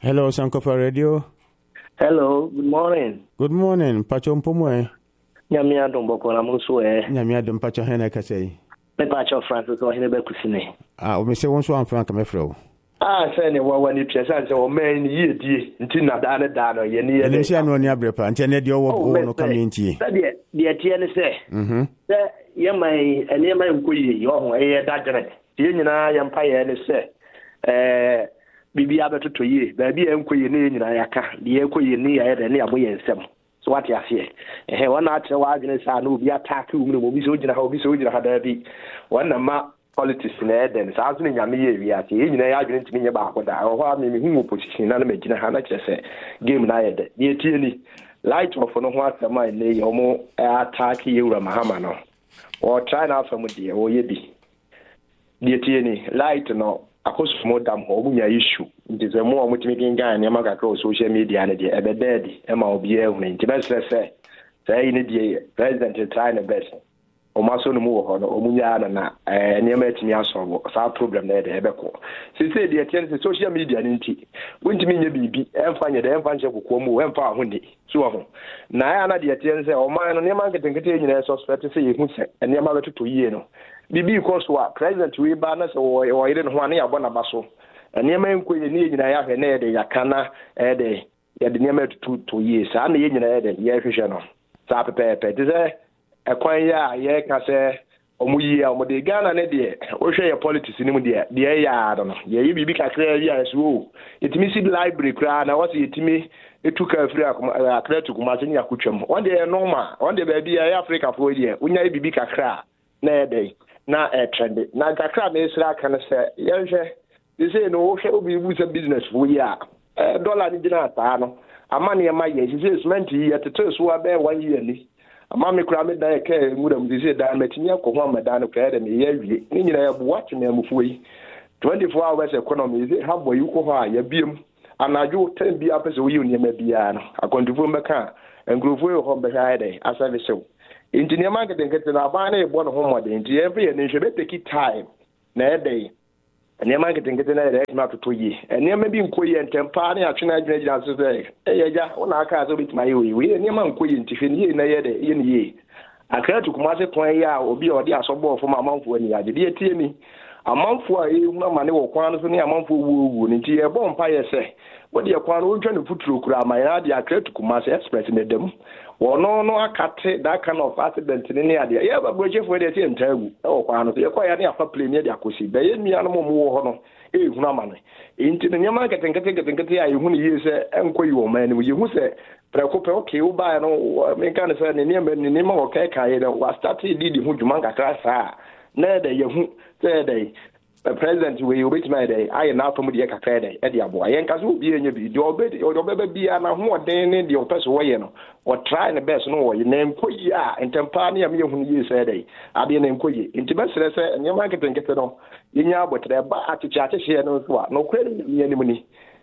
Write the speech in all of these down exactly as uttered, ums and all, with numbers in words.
Hello, Sankofa Radio. Hello, good morning. Good morning, Pacho Mpumwe. Nyamia Domboko na Musu eh. Nyamia Dom Pacho Hena Kasei. Me Pacho Francis or Hene Bekusine. Ah, we say one so Frank Mefro. Ah, send one when you present or man ye di until not done dano ye near. And she no near brepa and Tenet your work no community. The Tiana say. Hm. That Yamai and Yamai Kui, your way that generate. Yena Yampire and say. Eh. Bibi abeto to ye baabi enkoye ne nyina yaka de enkoye ne ya de ne aboye nsem so what ya see eh wana atre wa agene sa na obi attack wu mu obi so gina ha obi so gina ha da bi wana ma politics na eden sa azu ne nyame ye wi ate ye nyina ya agene ntimi nye ba akoda ho ha me me hu opposition na na magina ha na kire se game na ye de ye tie ni light of no ho atama ne ye omo attack ye wura mahama no o try na afa mu de o ye bi ye tie ni light no akos mo dam ho mu nya issue ndize mo o mutimi kinga ne maka ka social media ne de ebe dead e ma obi e hu nti be se se sai ne die president try na best o ma so no mu ho no o mu nya na na eh ne ma timi aso sa problem na de ebe ko si se de tie social media ne nti wuntimi nya bibi emfa nya de emfa nche kokko mu emfa ho ni so ho na ya na de tie se o ma no ne ma nketenkete nyina suspect se ye hu se ne ma beto yie no bibi koswa president we ba na se wo wo ire no ho na yabo na baso eniema enkoye ni nyina ya hwe na ye de yakana e de ye de niema tutu to ye sa na ye nyina ye de ye hwehwe no sa pepepe de se ekwan ya ye ka se omuyi a omode Ghana ne de wo hwe ye politics ni mu de de ya ado no ye bibi kakra ya so etimi si library kra na wo se etimi etuka afri akra tu kuma se ni akutwam one de normal one de ba bia ya Africa fo de unya bibi kakra na ye de na e trend na kakra na esra kan se ye hwe they say no we will be with a business for ya eh dollar ni dina ta no amane e ma ye say cement yi atete so abe one year ni ama me kura me dan ke ngudam they say dan metinya ko ho amadan ko ya de me ya wie ni nyina ya bu watch na mufuo yi twenty-four hours economy is ha boy ko ho a ya biem anajo ten bi apese wo yi ni ma bia no akontifo meka engrofo yo ho be ha de asabe sew engineer marketing ke na ba na e bo no ho modern nti every year ni hwe be take time na e dey eniema nketenkete na direct ma to yi eniema bi nkoyi entempa na atwena adwena gina so say eyeja wona aka so bitima yi wi wi eniema nkoyi ntifhe ni na ye de ye ni ye akra to kuma se pon ya obi odi asobo ofo ma amanfo ani age de etie ni amanfo a ehu na mane wo kwan no so ni amanfo wuwu ni nti e bo mpa ye se wodi e kwan no ntwa ne futuro kura ama ya de akra to kuma se express ne dem wono no akate that kind of accident ni ade ye ba broje fo de tie ntagu e wo kwan no so ye kwa ya ne afa plane ne de akosi be ye nua no mo wo ho no e hu na mane nti ne nyama ketenkete ketenkete ya hu ni ye se enkoyi wo man ni ye hu se prekope okay wo ba no me kan se ne ne ne ne ma wo kai kai no wa start di di hu djuma nkatra sa na de ye hu se de president we you bit my day I na from the kakra day e de abo ayen kaso obi enye bi de obedi obebe bia na ho oden ne de opeso wo ye no o try the best no wo ye na enkoyi a entempa na me hu ye say day ade na enkoyi nti besere se enye market nkete no yenya abotre ba atichi atihye no so a no kwere ni anim ni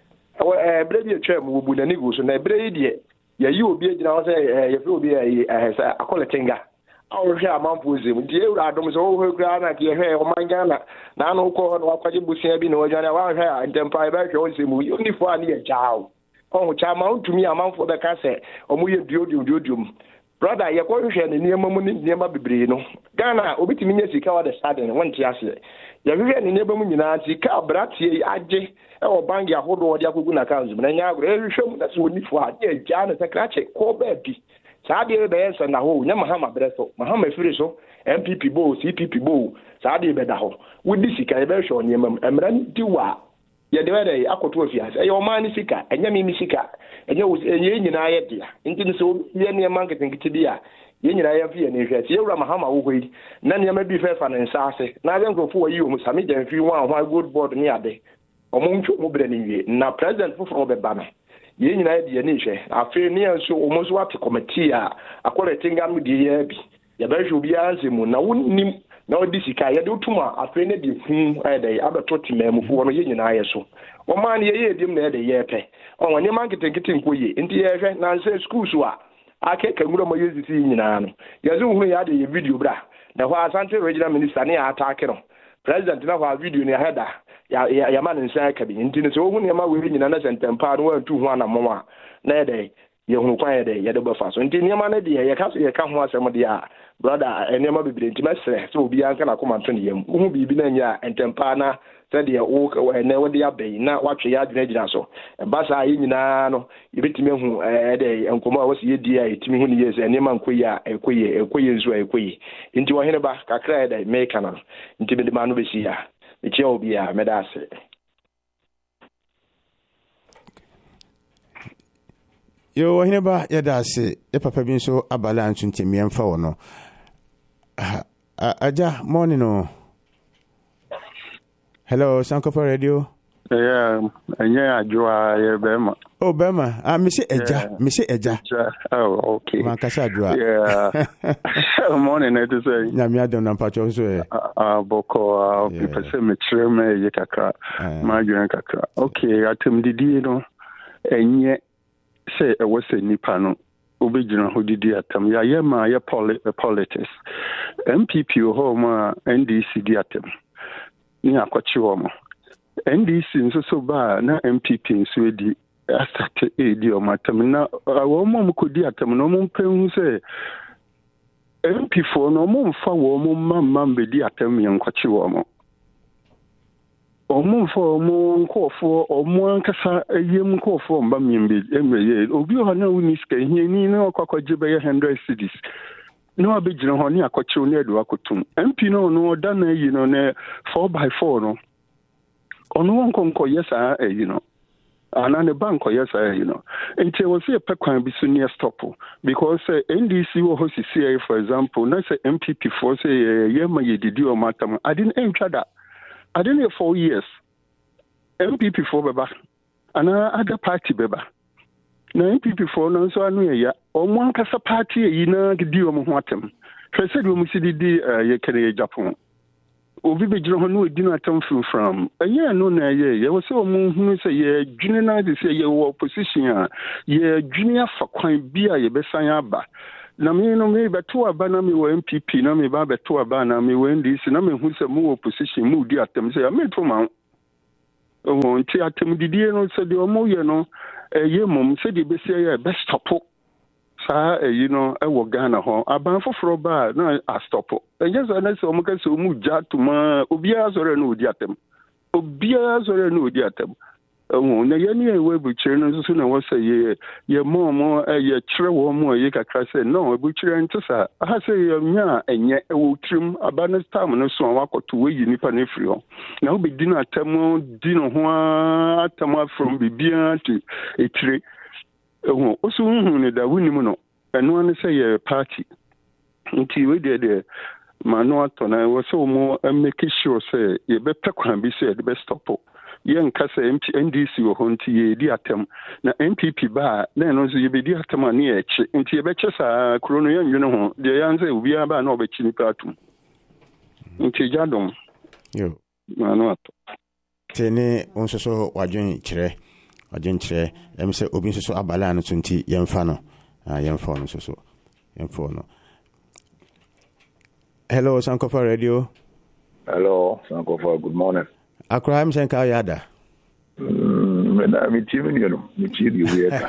e bre bi atwa mu bu na ni go so na bre de ye yi obi agina wo say ye fe obi e sa akoletinga awhwe amanfo zem ndi ewura adom so wo hwekura na ke hwe o mangana na no ko ho no akwaje busia bi na wajana wa hwe a ntempa ba hwe o zem unifo ani ye jao o cha ma untumi amanfo be ka se o mu ye duodio duodio brother ye ko hwe ne niema mu ne niema bebre no Ghana obitimi nya sika wa de sudden wonti ase ye hwe ne nieba mu nyina sika bratie age e o bangi ahodo odi akogu na kanzu na nya agro e hwe mu na so unifo a ye ja na sakrache ko ba bi saade be yensa na ho nya mahama breso mahama firi so M P P bo C P P bo saade be da ho wudi sika e be hwe onyema emra ndi wa ye de wede akoto afiase e yo mani sika enya mi sika enya ye nyina ye dia nti so ye ne market nkiti dia ye nyina ye fi ye ne hwe ye wura mahama wo hoi na ne ma bi fe fa ne nsaase na be nkofo wa yi o musami jan fi wan ho good board ni ade omo ntwo mo bre ne wie na president foforo be ba na ye nyina ye ne hwe afi ne nso omo so ate committee a akore tinga mu die ye bi ye ba hwe obi anzemu na wonnim na odi sika ye de utuma afi ne de hu ede abeto timamufu no ye nyina ye so o man ye ye dim na ede ye pe o woni man kitenkite nkoye nti ye hwe na nse school so a akeka nguro mo yezi si nyina no ye zo hu ya de ye video bra na ho asante regional minister ne attack no president na ho video ne header ya ya man nsa ka bi nti so hu ne ma we nyina na sentempa no wa tu ho ana mama na de ye hu kwan ye de ye de bafa so nti ne ma na de ye ka so ye ka ho asem de a brother ene ma bibire nti mesre so obi an kana koma to ne yam hu bibi na nya entempa na said o ene wo de abai na watwe ya adwena gyina so ba sa yi nyina no yebetime hu eh de enkomo a wose ye di a etime hu ne yes ene ma nkoyi a ekoyi ekoyi nzu a ekoyi nti wo hene ba kakra ya de make na nti be de ma no be sia e che obi a me da ase yo hene ba ya da ase e papa bi nso abala antu ntemi emfa wo no aja morning no. Hello, Sankofa Radio. Yeah, yeah, Joa, yeah, Bema. Oh, Bema. Ah, Mister Eja, Mister Eja. Oh, okay. Mankasa Joa. Yeah. Morning, I just say. Nyamia don nampacho so. Ah, boko, people say me chirme ye kakra. Ma jwen kakra. Okay, atem didi no. Enye say e wo say nipa no. Obejina ho didi atem. Ya ye ma ye politics. M P P ho ma N D C di atem. Ni akwachi womo N D C nso so ba na M P P nso edi asate edi o matam na womo mkodi atam no mo mpenhu se M P four no mo mfa womo mamma mbedi atam ye nkwachi womo omo mfa omo nkofo omo ankasa eyem nkofo mba mmbe emeye obi ho na uni ska hie ni na akwakwagye be one hundred cities no abegina ho ni akwachi oni edu akotum M P no no da na yi no na four by four no ono wonko nko yesa eh you know ana ne bank yesa eh you know enti we say pekwan bi so near stop because uh, N D C wo ho C C A for example na say M P P for say ye ma ye didi o matam I didn't entry that I didn't four years M P P for beba ana other party beba na M P P for no so anu ya omo ankasa party yi na gidi o mo ho atem hwese de o mo sididi ye kere Japan obi be jiro ho no edi na atem from from eye no na ye ye wo se o mo hunu se ye dwene na de se ye wo opposition a ye dwene afa kwan bi a ye be san aba na me no me beto aba na me wo M P P na me ba beto aba na me wo N D C na me hu se mo opposition mu di atem se ya me to ma o nti atem didi no se de o mo ye no ye mom se de be se ye be stop sa you know e wo Ghana ho aban foforo ba na a stop e just na se o mo ka se o mu ja to ma obi azore na odi atem obi azore na odi atem o na ye ni e we bu chire no so na wo se ye ye mom ye chire wo mo ye kakra se no bu chire nto sa ha se ye nya enye e wo trim aban time no so wa koto we yi nipa na firi ho na obi di na atem di no ho atem from bibia to etire oh osu hu ne da wuni mu no eno an say ye party nti we de de manu atona wo so mo make sure say ye be pekwan bi say the best stop ye nka say N D C wo ho nti ye di atem na N P P ba na no so ye be di atem ani e chi nti ye be che sa kro no ye nwene ho de yan say obi aba na obe chi ni patum nti jadom yo manu ato tene onso so wadwen kire agentre em se obi nso so abala no tunti yemfa no ah yemfa no so so yemfa no. Hello Sankofa Radio. Hello Sankofa, good morning. Akra am senka yada. Mm me na mi timi ni no mi timi wi eta.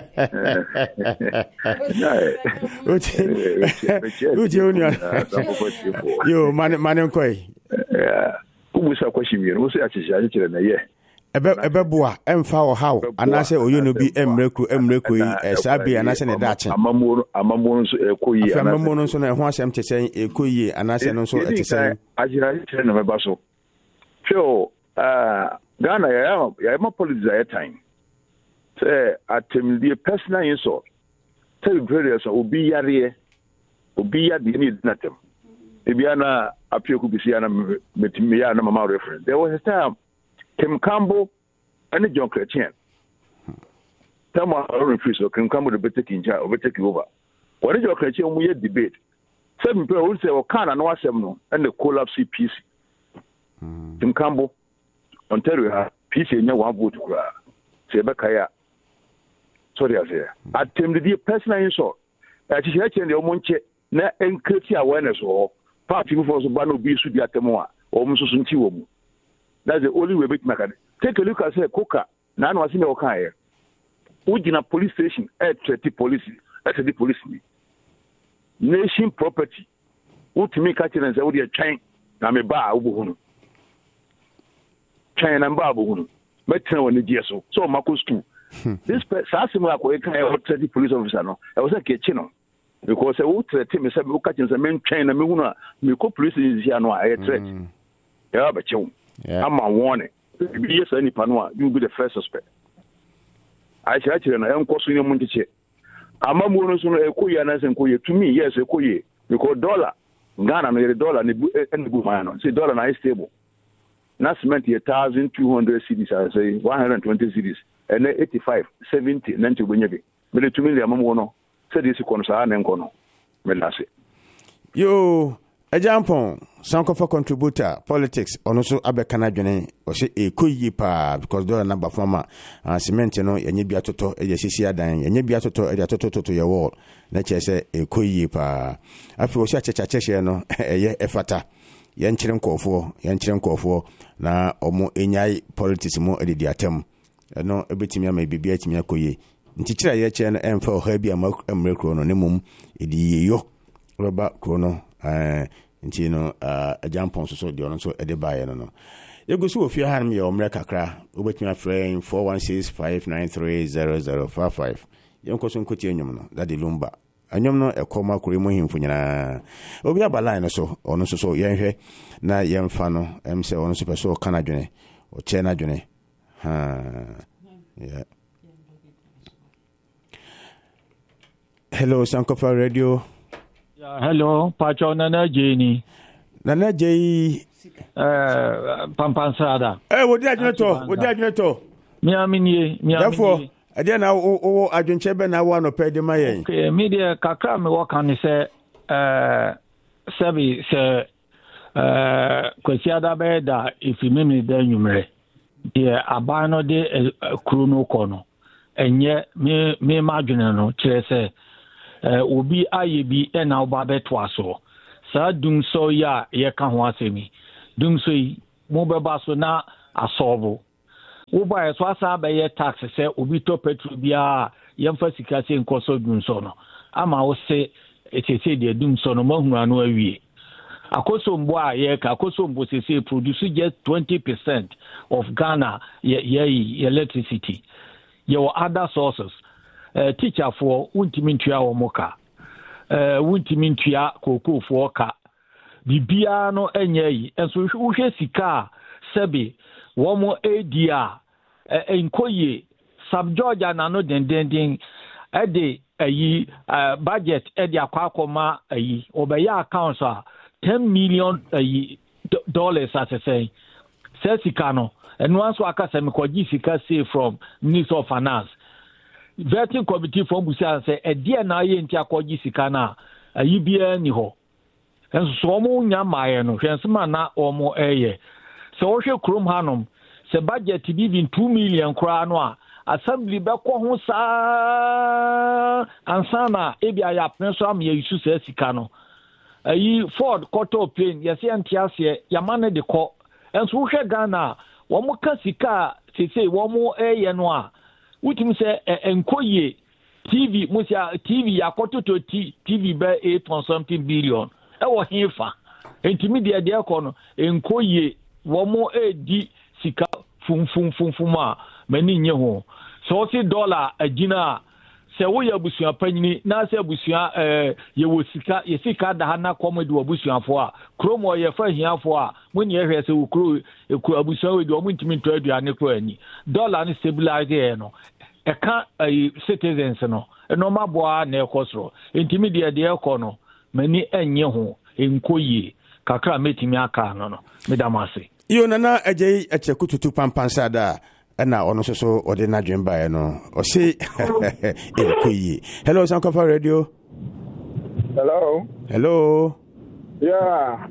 Uti uni. Yo man man koi. Yeah. Ubusa kwa shimye no so achichi achichi na ye. ebe ebe bua emfa wo hawo anase oyono bi emreku emreku yi esabi anase ne dache amamoro amamoro so ekoyi anase amamoro so na ho asem tesen ekoyi anase no so tesen ajira tesen no meba so feel uh Ghana ya ya ma politics at time say atem the personal insult tell various obi yare obi yade ni natem ebiana apieku bisia na metimi ya na mama reference there was a time Kim Campbell and John Chrétien. Tell my refuse, so Kim Campbell will be taking charge, will be taking over. What is your Chrétien? We had debate. Seven people will say, "Oh, can I know some and the collapse peace." Kim Campbell, Ontario, peace in your one vote. Say, Bakaya. Sorry, I say. At them, the personal insult. At his head, and the Omonche, na encourage awareness or party for the Bano Bisu Diatemoa, or Musunti Womu. That's the only way we make it. Take a look at say Coca. Now I see no kind. We in a police station at thirty police at the police. Nation property. What to me catching and say what you chain. Na me ba obuhunu. Chain and ba obuhunu. Better when the so. So Marcus too. This person like we can have thirty police officer no. I was a kitchen because I would tell me say we catching the main chain and me una me ko police is here no I threat. Yeah, but you. I'm a warning. Yes, any panwa, you be the first suspect. I actually and I am causing your money. I'm a bonus on a koya and koya to me, yes, a koya. Because dollar, Ghana, and the dollar and the boom, say dollar is stable. That's meant a thousand two hundred cities, I say one hundred twenty cities, and then eighty five, seventy, ninety when you be. But to me, the Amono said this concern and Kono. Melase. Yo. Ejampon sanko for contributor politics ono so abekana dwene o se ekoyi pa because dollar number former uh, cement no enye bia toto e sisi adan enye bia toto e toto toto ye wall na che se ekoyi pa afi o se achechache no eye efata ye nkyere nkofo ye nkyere nkofo na omo enyai politics mo edidi atem no ebetimi ama bibia timi akoyi nti kira ye che no emfa o ha bia amrekro no ne mum edi yo roba krono eh nti no a jampon so so de ono so e de bae no no yegusu ofie han me o mre kakra obetumi afrɛ four one six five nine three zero zero five five yenko so nkoti enyum no that de lumba anyum no e koma kure mo himfo nyina obi abalai no so ono so so yenhwɛ na yemfa no em se ono so peso kana dwene o che na dwene ha yeah. Hello Sankofa Radio. Yeah, hello, Pacho Nana Jeni. Nana J. Uh, Pampansada. Eh, what did you to? What did you to? Me amini, me therefore, I didn't know. Oh, I didn't check. I want to pay the money. Okay, media kakra me work on say. Uh, Sabi say. Uh, kwesiada be da ifi mimi de nyumre. De abano de kruno kono. Enye me me madwene no kire say. Uh, obi aye bi e na oba betwa so sa dum so ya ye ka ho asemi dum so yi mo beba so na asolve wo ba e so asa ba ye tax se obi to petrol bia ye mfa sika se nkoso dum so no ama wo se etete de dum so no mahunu anu awie akoso mbo a ye ka akoso mbo se se produce just twenty percent of Ghana ye ye electricity your other sources. Uh, teacher for untimintua o moka uh untimintua koko for ka bibia no enye enso hwe sika sebi wo mo edia enkoye sub Georgia na no dendendin e de ayi budget e de akwakoma ayi obeya accounts a ten million ayi dollars as I say se sika no eno anso aka se me koji sika say from Minister of Finance vetting committee from Busia say e dia na ye nti akogi sika na ayi bia ni ho enso so mo nya maaye no hwensema na omo eye so wo hwe krom hanom se budget bi bin two million kra no a assembly be ko ho sa ansana e bia ya penso am ye isu se sika no ayi Ford quarter plane ye se antiase ya mane de ko enso wo hwe Ghana wo mo ka sika sese wo mo eye no a Utim say enkoye T V musia T V yakoto to T V be eight point something billion. E wo hinfa. Entimi de de kono enkoye wo mo edi sika fum fum fum fum a mani nye ho. So si dollar agina se wo ya busua panyini na se busua eh ye wo sika ye sika da na komedi wo busuafo a kromo ye fa hiafo a muni ye hwese wo kro eku abusua we de wo ntimi nto aduane kro ani dollar ni stabilize e no e ka citizens no e no maboa na ekosro ntimi de de ekono mani enye ho enkoye kakra metimi aka no no medamase yo nana agye achekututu pampansada na ono so so ode na dwemba e no o se enkoye. Hello Sankofa Radio. Hello. Hello. Yeah.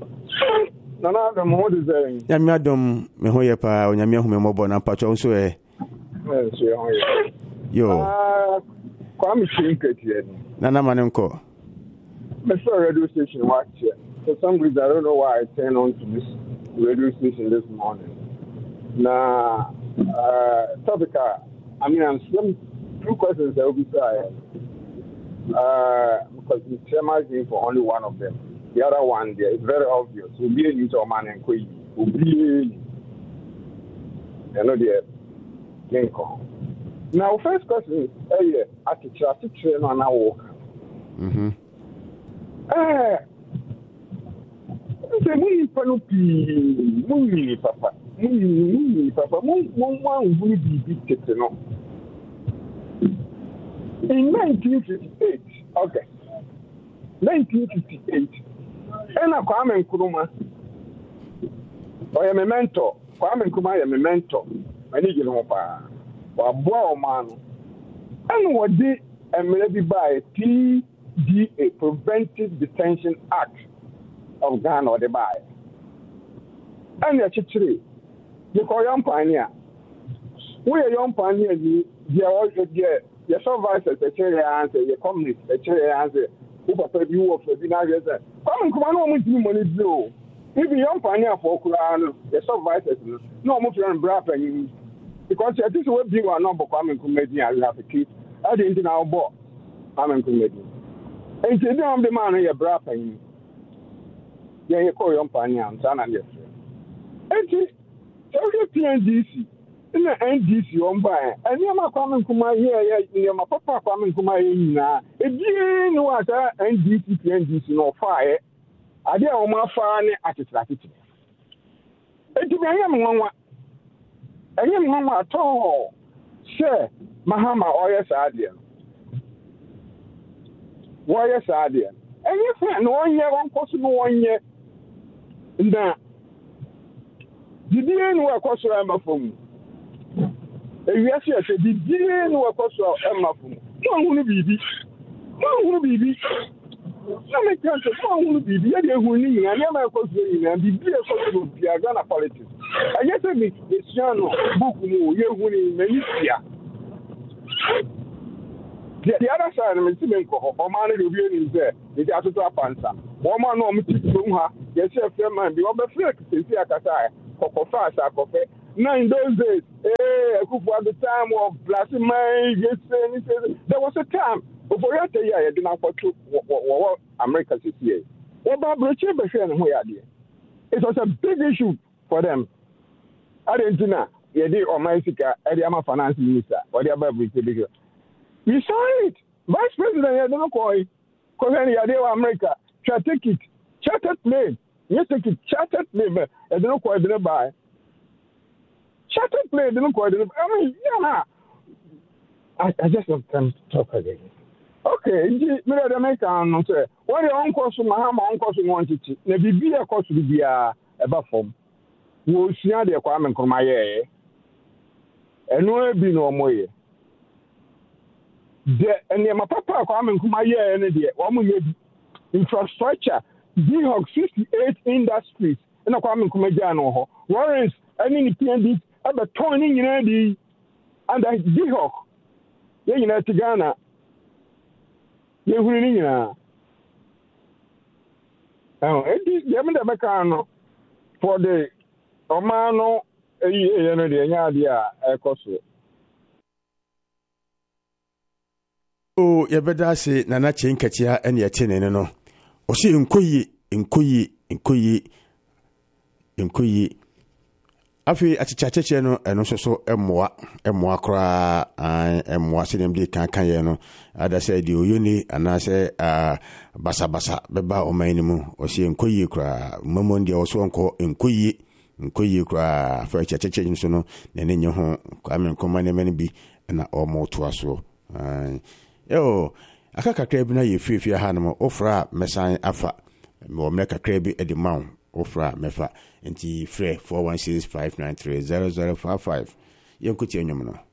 Nana the mo de saying. Ya mi adom me ho ye pa onyame hu me mobo na pacho so e. Yes, yo. Yo. Ah, kwam chinket here. Nana manenko. Me saw radio station watch here. For some reason I don't know why I turned on to this radio station this morning. na uh, topic I mean I'm some two questions that will be uh because the chairman is for only one of them. The other one there is very obvious. We'll be a new man and quick. We'll be you know the Lincoln. Now first question is hey at the traffic train on our walk. Mhm. Eh se muy panupi muy papa muy muy papa muy muy muy bibi tete no. In nineteen fifty-eight, okay, nineteen fifty-eight, and a Kwame Nkrumah, or a memento, Kwame Nkrumah, a memento, and you know, or a boy man, and what did a maybe by P D A, Preventive Detention Act of Ghana or the by. And the Chichiri, you call young pioneer. We are young pioneer, they are all there. Your supervisors, the chair answer, your communist, the chair answer, who prepared you of the United States. Come and come on with you money blue. If you young pioneer for Kuran, the supervisors, no more than Brappen. Because at this way, you are not becoming committee and you have a kid. I didn't know about coming committee. And you don't the man here, Brappen. Then you call young pioneer and son and your friend. And you tell your P N D C. In the N D C on by, and you are coming to my here, you are my papa coming to my ina. If you know what N D C, N D C, no fire, I dare on my fire at its latitude. And to me, I am one. I am one at all. Sir, Mahama, or yes, Adian. Why, yes, Adian. And if one year, one possible one year, now, did you know what cost I'm from? Yes, yes, the D N A was also Emma. No one will be. No one will be. No one can say, no one will be. The idea who knew, and never was doing, and the beer for the Ghana politics. I guess I mean, the Siano, Bukumu, you're winning Malaysia. The other side of the Simenko, or man will be in there, the Gatata Panta. One man on me to her, yes, your friend might be over flex, is here, Katai, Cocofa, Sacofe. Now in those days, eh, at the time of blasphemy, there was a time before you tell you I didn't want to what America is here. What about British and who are there? It was a big issue for them. Argentina, yeah, they or Mexico, the finance minister, or the about British. We saw it. Vice President, I don't know why. Because they were America, try take it, chartered plane, yes, take it, chartered plane, I don't know why they didn't buy. Chartered plane didn't quite. I mean, yeah, I, I just don't come to talk again. Okay, me the American no say. What the uncle so Mahama uncle so want to. Na bibi e cost bi bia e ba fom. Wo sua de Kwame Nkrumah ye. Eno e bi no moye. De ene ma papa Kwame Nkrumah ye ne de. Wo mo ye infrastructure D Hawk sixty-eight Industries. Na Kwame Nkrumah ja no ho. Warrens any P N D about turning in the and I D Hawk. Yeah, you know, to Ghana. You're winning now. Now, it is the American for the Omano, a year, and the Yadia, a cosso. Oh, you better say Nana Chinkatia and Yatin, no. Or see in Kuyi, in Kuyi, in Kuyi, in Kuyi. Afi achichacheche no eno so emmoa emmoa kra emmoa se dem de kan kan ye no ada se di oyoni ana se basa basa beba o mani mu o se enkoyi kra mamon dia o so enko enkoyi enkoyi kra fa achichacheche so no ne ne nye ho Kwame Nkrumah ne mani bi na o mo to aso yo aka kakra bi na ye fifi ha no ofra mesan afa mo me kakra bi e di maw ofra mefa nti frɛ four one six five nine three zero zero five five yenkuti enyum no.